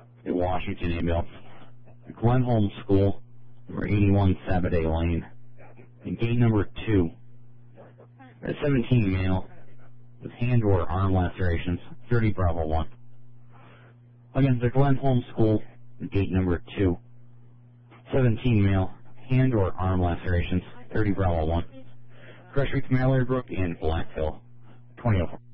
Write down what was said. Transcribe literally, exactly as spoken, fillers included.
in Washington, email. Glenholm School, number eighty-one Sabaday Lane. And gate number two. A seventeen male with hand or arm lacerations, thirty Bravo one. Again, the Glenholm School, gate number two. seventeen male, hand or arm lacerations, thirty Bravo one. Crush Creek, Mallory Brook, and Black Hill, twenty oh four.